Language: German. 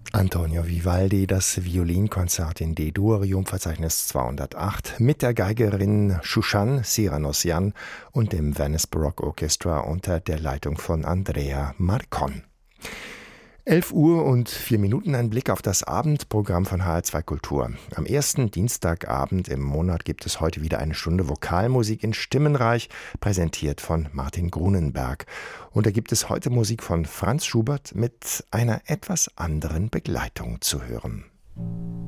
Antonio Vivaldi, das Violinkonzert in D-Dur, Verzeichnis 208, mit der Geigerin Shushan Cyranosian und dem Venice Baroque Orchestra unter der Leitung von Andrea Marcon. 11 Uhr und 4 Minuten, ein Blick auf das Abendprogramm von HR2 Kultur. Am ersten Dienstagabend im Monat gibt es heute wieder eine Stunde Vokalmusik in Stimmenreich, präsentiert von Martin Grunenberg. Und da gibt es heute Musik von Franz Schubert mit einer etwas anderen Begleitung zu hören.